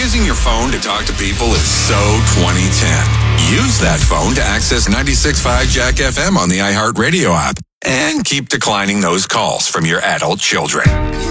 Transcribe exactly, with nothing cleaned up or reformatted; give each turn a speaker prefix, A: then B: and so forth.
A: Using your phone to talk to people is so twenty ten. Use that phone to access ninety-six point five Jack F M on the iHeartRadio app and keep declining those calls from your adult children.